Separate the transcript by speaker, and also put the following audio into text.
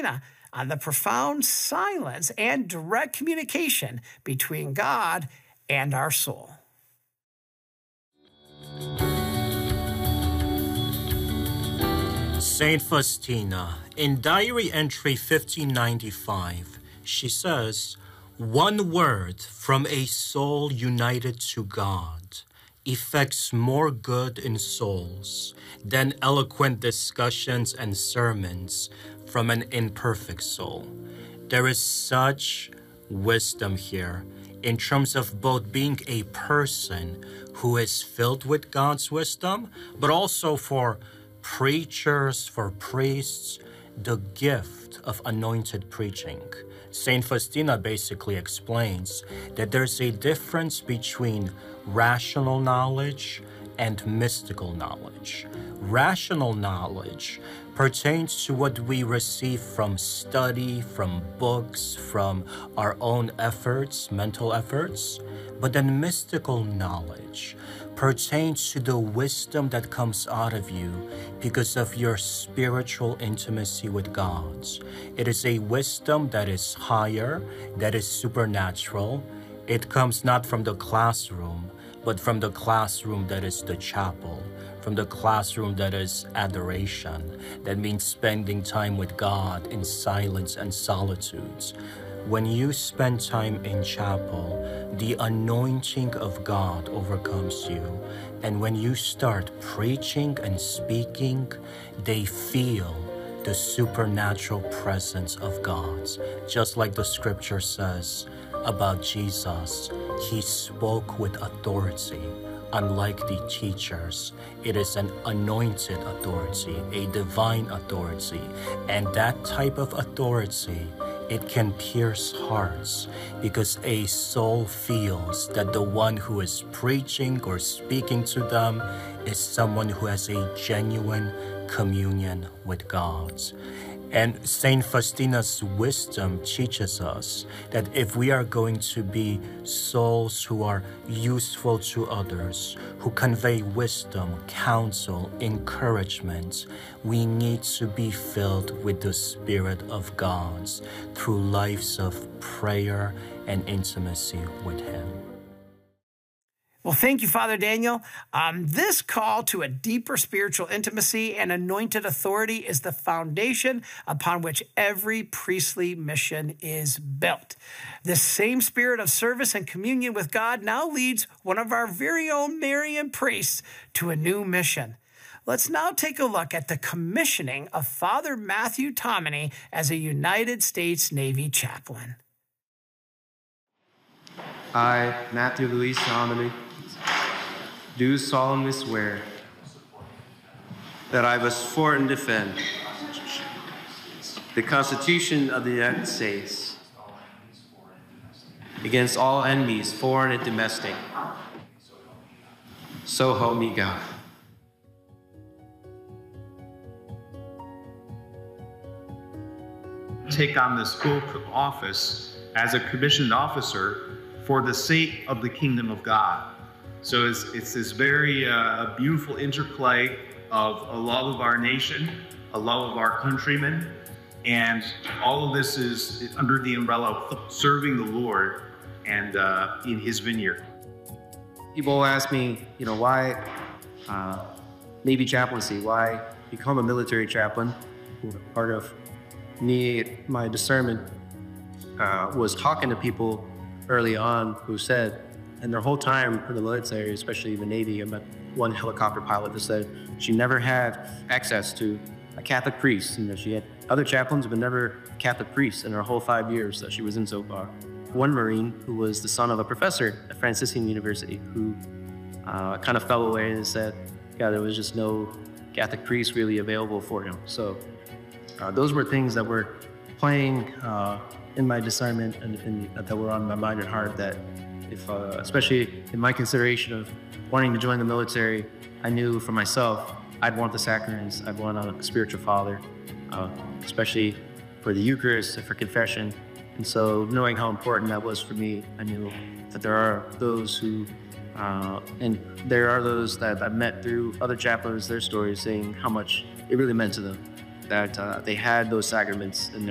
Speaker 1: Faustina on the profound silence and direct communication between God and our soul.
Speaker 2: Saint Faustina, in diary entry 1595, she says, "One word from a soul united to God effects more good in souls than eloquent discussions and sermons from an imperfect soul." There is such wisdom here in terms of both being a person who is filled with God's wisdom, but also for preachers, for priests, the gift of anointed preaching. Saint Faustina basically explains that there's a difference between rational knowledge and mystical knowledge. Rational knowledge pertains to what we receive from study, from books, from our own efforts, mental efforts. But then mystical knowledge pertains to the wisdom that comes out of you because of your spiritual intimacy with God. It is a wisdom that is higher, that is supernatural. It comes not from the classroom, but from the classroom that is the chapel, from the classroom that is adoration. That means spending time with God in silence and solitude. When you spend time in chapel, the anointing of God overcomes you. And when you start preaching and speaking, they feel the supernatural presence of God. Just like the scripture says about Jesus, he spoke with authority. Unlike the teachers, it is an anointed authority, a divine authority. And that type of authority, it can pierce hearts because a soul feels that the one who is preaching or speaking to them is someone who has a genuine communion with God. And Saint Faustina's wisdom teaches us that if we are going to be souls who are useful to others, who convey wisdom, counsel, encouragement, we need to be filled with the Spirit of God through lives of prayer and intimacy with Him.
Speaker 1: Well, thank you, Father Daniel. This call to a deeper spiritual intimacy and anointed authority is the foundation upon which every priestly mission is built. This same spirit of service and communion with God now leads one of our very own Marian priests to a new mission. Let's now take a look at the commissioning of Father Matthew Tammany as a United States Navy chaplain.
Speaker 3: I, Matthew Louis Tammany, do solemnly swear that I will support and defend the Constitution of the United States against all enemies, foreign and domestic. So help me God.
Speaker 4: Take on this oath of office as a commissioned officer for the sake of the kingdom of God. So it's this very beautiful interplay of a love of our nation, a love of our countrymen, and all of this is under the umbrella of serving the Lord and in His vineyard.
Speaker 3: People ask me, why Navy chaplaincy? Why become a military chaplain? Part of my discernment was talking to people early on who said, and their whole time in the military, especially the Navy, I met one helicopter pilot that said she never had access to a Catholic priest. She had other chaplains, but never Catholic priests in her whole 5 years that she was in so far. One Marine who was the son of a professor at Franciscan University who kind of fell away and said, there was just no Catholic priest really available for him. So those were things that were playing in my discernment and that were on my mind and heart, that if, especially in my consideration of wanting to join the military, I knew for myself, I'd want the sacraments, I'd want a spiritual father, especially for the Eucharist and for confession. And so knowing how important that was for me, I knew that there are those who, and there are those that I've met through other chaplains, their stories saying how much it really meant to them, that they had those sacraments in